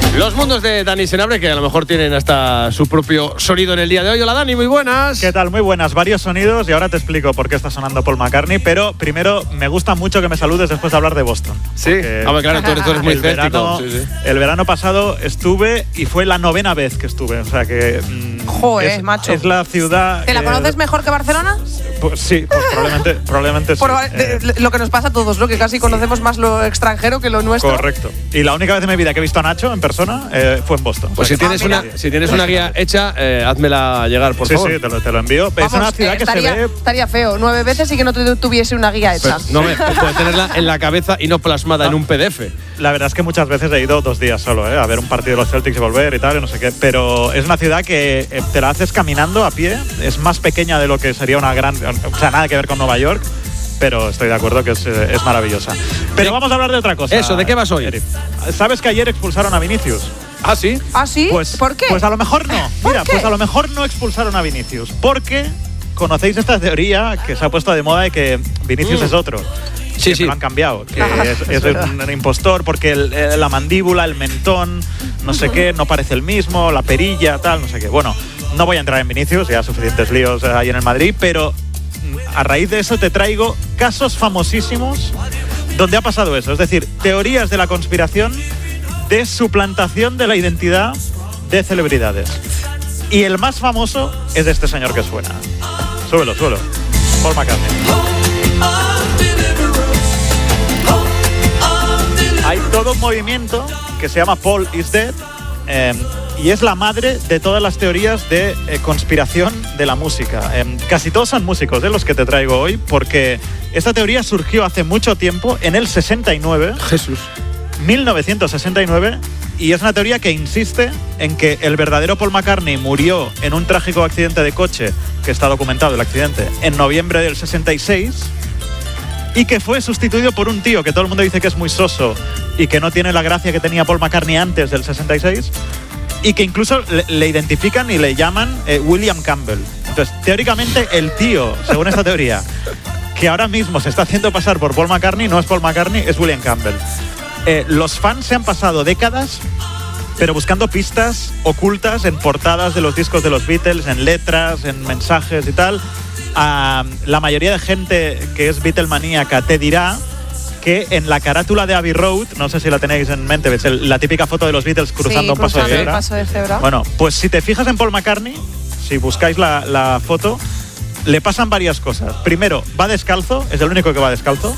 Los mundos de Dani Senabre, que a lo mejor tienen hasta su propio sonido en el día de hoy. Hola Dani, muy buenas. ¿Qué tal? Muy buenas, varios sonidos y ahora te explico por qué está sonando Paul McCartney, pero primero me gusta mucho que me saludes después de hablar de Boston. Sí, claro, tú eres muy escéptico. El verano pasado estuve y fue la 9ª vez que estuve, o sea que… Joder, macho. Es la ciudad… ¿Te la conoces mejor que Barcelona? Pues sí, pues probablemente sí. Lo que nos pasa a todos, ¿no? Que casi conocemos más lo extranjero que lo nuestro. Correcto. Y la única vez en mi vida que he visto a Nacho en persona fue en Boston. Pues si tienes una guía hecha, házmela llegar, por favor. Sí, te lo envío. Vamos, es una ciudad que se ve… Estaría feo, 9 veces y que no tuviese una guía hecha. Pues no puede tenerla en la cabeza y no plasmada en un PDF. La verdad es que muchas veces he ido 2 días solo, a ver un partido de los Celtics y volver y tal, y no sé qué. Pero es una ciudad que te la haces caminando a pie. Es más pequeña de lo que sería una gran… O sea, nada que ver con Nueva York. Pero estoy de acuerdo que es maravillosa. Pero vamos a hablar de otra cosa. Eso, ¿de qué vas hoy? ¿Sabes que ayer expulsaron a Vinicius? ¿Ah, sí? ¿Ah, sí? Pues, ¿por qué? Pues a lo mejor no. Mira, pues a lo mejor no expulsaron a Vinicius. Porque conocéis esta teoría que se ha puesto de moda de que Vinicius es otro. Sí, lo han cambiado. Que es un impostor porque la mandíbula, el mentón, no sé qué, no parece el mismo, la perilla, tal, no sé qué. Bueno, no voy a entrar en Vinicius, ya suficientes líos ahí en el Madrid, pero a raíz de eso te traigo casos famosísimos donde ha pasado eso. Es decir, teorías de la conspiración de suplantación de la identidad de celebridades. Y el más famoso es de este señor que suena. Súbelo. Paul McCartney. Hay todo un movimiento que se llama Paul is Dead y es la madre de todas las teorías de conspiración de la música. Casi todos son músicos los que te traigo hoy, porque esta teoría surgió hace mucho tiempo, en el 69. Jesús. 1969, y es una teoría que insiste en que el verdadero Paul McCartney murió en un trágico accidente de coche, que está documentado el accidente, en noviembre del 66, y que fue sustituido por un tío que todo el mundo dice que es muy soso y que no tiene la gracia que tenía Paul McCartney antes del 66, y que incluso le identifican y le llaman William Campbell. Entonces, teóricamente, el tío, según esta teoría, que ahora mismo se está haciendo pasar por Paul McCartney, no es Paul McCartney, es William Campbell. Los fans se han pasado décadas, pero buscando pistas ocultas en portadas de los discos de los Beatles, en letras, en mensajes y tal. La mayoría de gente que es Beatlemaníaca te dirá que en la carátula de Abbey Road, no sé si la tenéis en mente, ¿ves? La típica foto de los Beatles cruzando un paso de cebra. Bueno, pues si te fijas en Paul McCartney, si buscáis la foto, le pasan varias cosas. Primero, va descalzo, es el único que va descalzo.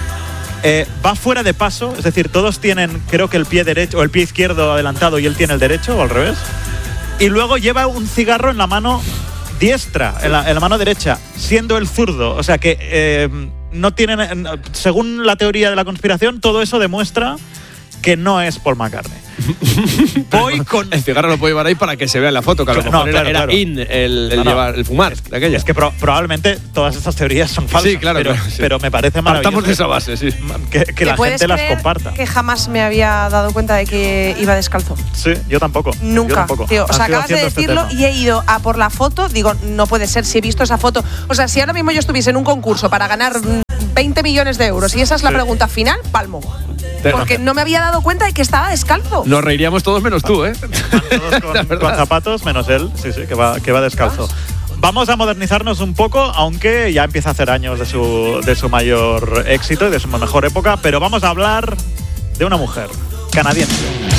Va fuera de paso, es decir, todos tienen, creo que el pie derecho o el pie izquierdo adelantado y él tiene el derecho, o al revés. Y luego lleva un cigarro en la mano diestra, en la mano derecha, siendo el zurdo. O sea que no tienen, según la teoría de la conspiración, todo eso demuestra que no es Paul McCartney. Voy con… El cigarro lo puedo llevar ahí para que se vea en la foto, que a lo mejor era in el fumar. Es que probablemente todas estas teorías son falsas. Sí, claro, pero me parece maravilloso. Partamos de esa base, sí. Que la gente las comparta. Que jamás me había dado cuenta de que iba descalzo. Sí, yo tampoco. Nunca, tío. O sea, acabas de decirlo y he ido a por la foto. Digo, no puede ser si he visto esa foto. O sea, si ahora mismo yo estuviese en un concurso para ganar 20 millones de euros y esa es la pregunta final, palmo. Porque no me había dado cuenta de que estaba descalzo. Nos reiríamos todos menos tú, ¿eh? Todos con zapatos, menos él, sí, que va descalzo. Vamos a modernizarnos un poco, aunque ya empieza a hacer años de su mayor éxito y de su mejor época, pero vamos a hablar de una mujer canadiense.